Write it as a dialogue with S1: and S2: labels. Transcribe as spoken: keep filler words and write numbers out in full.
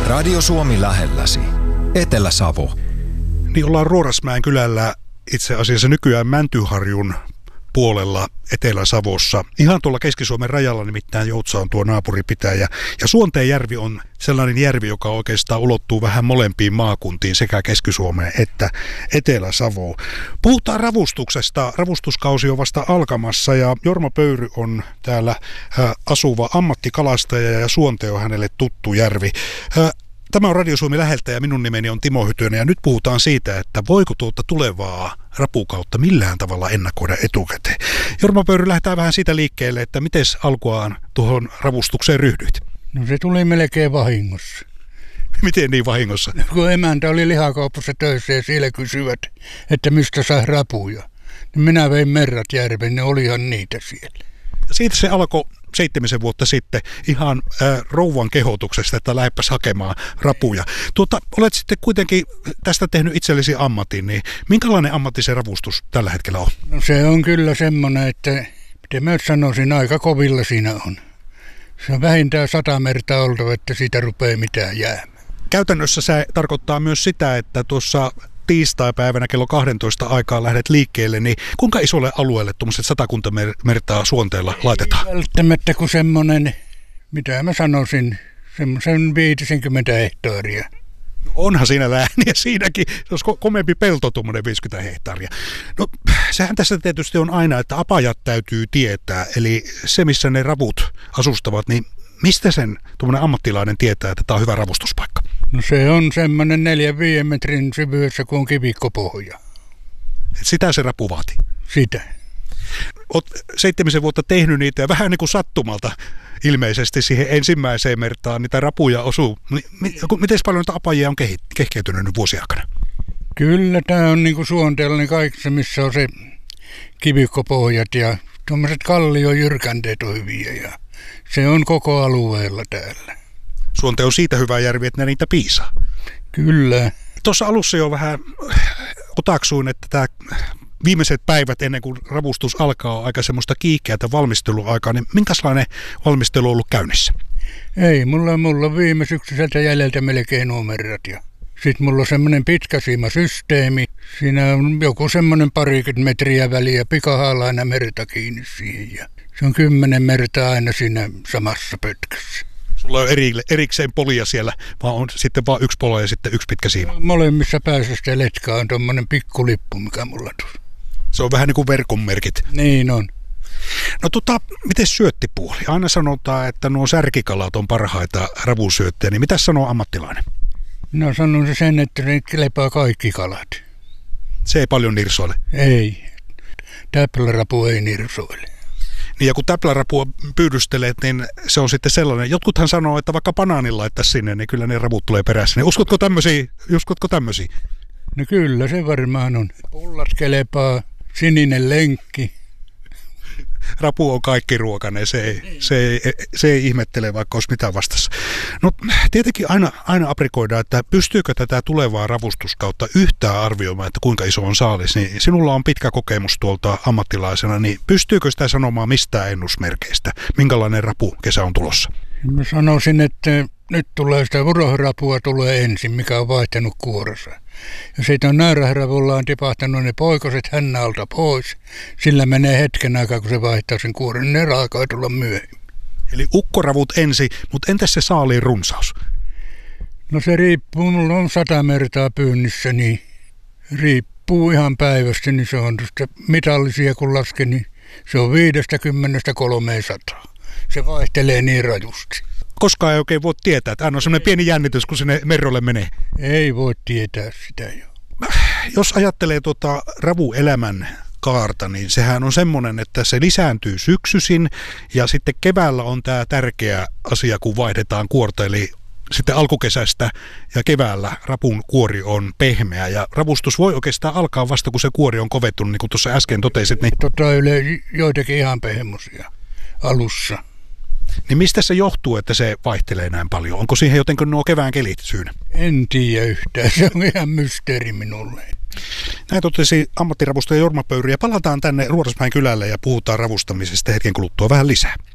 S1: Radio Suomi lähelläsi. Etelä-Savo.
S2: Niin ollaan Ruorasmäen kylällä, itse asiassa nykyään Mäntyharjun puolella Etelä-Savossa. Ihan tuolla Keski-Suomen rajalla nimittäin Joutsa on tuo naapuripitäjä. Ja Suonteenjärvi on sellainen järvi, joka oikeastaan ulottuu vähän molempiin maakuntiin, sekä Keski-Suomeen että Etelä-Savoon. Puhutaan ravustuksesta. Ravustuskausi on vasta alkamassa ja Jorma Pöyry on täällä asuva ammattikalastaja ja Suonte on hänelle tuttu järvi. Tämä on Radio Suomi läheltä ja minun nimeni on Timo Hytönen ja nyt puhutaan siitä, että voiko tuota tulevaa rapukautta millään tavalla ennakoida etukäteen. Jorma Pöyry, lähdetään vähän siitä liikkeelle, että miten alkuaan tuohon ravustukseen ryhdyit?
S3: No se tuli melkein vahingossa.
S2: Miten niin vahingossa?
S3: Kun emäntä oli lihakaupassa töissä ja siellä kysyvät, että mistä saa rapuja. Niin minä vein merrat järven, ne olihan niitä siellä.
S2: Siitä se alkoi seitsemisen vuotta sitten ihan äh, rouvan kehotuksesta, että lähdepäs hakemaan rapuja. Tuota, olet sitten kuitenkin tästä tehnyt itsellesi ammatin, niin minkälainen ammatti se ravustus tällä hetkellä on?
S3: No se on kyllä semmoinen, että miten mä sanoisin, aika kovilla siinä on. Se on vähintään sata mertaa oltava, että siitä rupeaa mitään jäämään.
S2: Käytännössä se tarkoittaa myös sitä, että tuossa tiistaipäivänä kello kaksitoista aikaa lähdet liikkeelle, niin kuinka isolle alueelle tuommoiset satakunta mertaa Suonteella laitetaan?
S3: Ei välttämättä kuin semmoinen, mitä mä sanoisin, semmoisen viisikymmentä hehtaaria.
S2: Onhan siinä lääniä siinäkin, se olisi komeampi pelto tuommoinen viisikymmentä hehtaaria. No sehän tässä tietysti on aina, että apajat täytyy tietää, eli se missä ne ravut asustavat, niin mistä sen tuommoinen ammattilainen tietää, että tämä on hyvä ravustuspaikka?
S3: No se on semmoinen neljän viiden metrin syvyydessä, kun on kivikkopohja.
S2: Sitä se rapu vaati?
S3: Sitä.
S2: Olet seitsemisen vuotta tehnyt niitä ja vähän niin kuin sattumalta ilmeisesti siihen ensimmäiseen mertaan niitä rapuja osuu. Miten paljon niitä apajia on kehkeytynyt nyt vuosien aikana?
S3: Kyllä, tämä on niin kuin Suonteella niin kaikissa, missä on se kivikkopohjat ja tuommoiset kalliojyrkänteet on hyviä ja se on koko alueella täällä.
S2: Suonte on siitä hyvä järvi, että ne niitä piisaa.
S3: Kyllä.
S2: Tuossa alussa jo vähän otaksuin, että tämä viimeiset päivät ennen kuin ravustus alkaa on aika semmoista kiihkeätä valmisteluaikaa, niin minkälainen valmistelu on ollut käynnissä?
S3: Ei, mulla, mulla on viime syksyiseltä jäljeltä melkein nuo merrat ja sitten mulla on semmoinen pitkäsiimasysteemi. Siinä on joku semmoinen parikymmentä metriä väliä, pikahaalla aina merta kiinni siihen ja se on kymmenen mertaa aina siinä samassa pötkössä.
S2: Sulla on eri, erikseen polia siellä, vaan on sitten vain yksi polo ja sitten yksi pitkä siima.
S3: Molemmissa päässä sitä letkaa on tommonen pikkulippu, mikä mulla tuossa.
S2: Se on vähän niin kuin verkonmerkit.
S3: Niin on.
S2: No tota, miten syöttipuoli? Aina sanotaan, että nuo särkikalat on parhaita ravusyöttejä, niin mitä sanoo ammattilainen?
S3: No sanon se sen, että ne lepää kaikki kalat.
S2: Se ei paljon nirsoile?
S3: Ei. Täplärapu ei nirsoile.
S2: Niin ja kun täplärapua pyydystelet, niin se on sitten sellainen. Jotkuthan sanoo, että vaikka banaanin laittaisi sinne, niin kyllä ne ravut tulee perässä. Niin uskotko tämmöisiä? Uskotko tämmöisiä?
S3: No kyllä, se varmaan on. Pullat kelepaa, sininen lenkki.
S2: Rapu on kaikki ruokainen, se ei, se ei, se ei ihmettele, vaikka olisi mitään vastassa. No tietenkin aina, aina aprikoidaan, että pystyykö tätä tulevaa ravustuskautta yhtään arvioimaan, että kuinka iso on saalis. Niin sinulla on pitkä kokemus tuolta ammattilaisena, niin pystyykö sitä sanomaan mistään ennusmerkeistä? Minkälainen rapu kesä on tulossa?
S3: Mä sanoisin, että nyt tulee sitä vurohrapua tulee ensin, mikä on vaihtanut kuorossa. Ja siitä on näyrähravulla on tipahtanut ne poikoset hännältä pois. Sillä menee hetken aikaa, kun se vaihtaa sen kuoren, niin ne alkaa tulla myöhemmin.
S2: Eli ukkoravut ensin, mutta entäs se saaliin runsaus?
S3: No se riippuu, mulla on sata mertaa pyynnissä, niin riippuu ihan päivästä, niin se on tuosta mitallisia kun lasken, niin se on viidestäkymmenestä kolmeensataan. Se vaihtelee niin rajusti.
S2: Koskaan ei oikein voi tietää, että aina on sellainen pieni jännitys, kun sinne merrolle menee.
S3: Ei voi tietää sitä jo.
S2: Jos ajattelee tuota ravuelämän kaarta, niin sehän on semmoinen, että se lisääntyy syksyisin ja sitten keväällä on tämä tärkeä asia, kun vaihdetaan kuorta, eli sitten alkukesästä ja keväällä rapun kuori on pehmeä ja ravustus voi oikeastaan alkaa vasta, kun se kuori on kovettunut, niin kuin tuossa äsken totesit. Niin...
S3: Tota yle joitakin ihan pehmoisia alussa.
S2: Niin mistä se johtuu, että se vaihtelee näin paljon? Onko siihen jotenkin nuo kevään kelit syynä?
S3: En tiedä yhtään. Se on ihan mysteeri minulle.
S2: Näin totesi ammattiravustaja Jorma Pöyry ja palataan tänne Ruorasmäen kylälle ja puhutaan ravustamisesta hetken kuluttua vähän lisää.